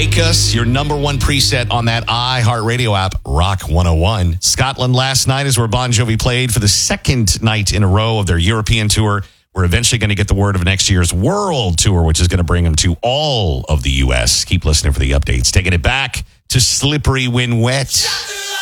Make Us, your number one preset on that iHeartRadio app, Rock 101. Scotland last night is where Bon Jovi played for the second night in a row of their European tour. We're eventually going to get the word of next year's world tour, which is going to bring them to all of the U.S. Keep listening for the updates. Taking it back to Slippery When Wet.